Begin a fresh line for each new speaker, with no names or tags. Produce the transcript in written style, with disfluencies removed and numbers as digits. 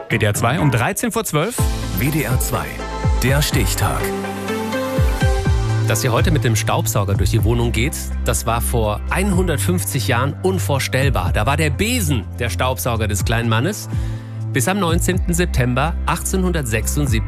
WDR 2 um 13:12 Uhr.
WDR 2, der Stichtag.
Dass sie heute mit dem Staubsauger durch die Wohnung geht, das war vor 150 Jahren unvorstellbar. Da war der Besen der Staubsauger des kleinen Mannes. Bis am 19. September 1876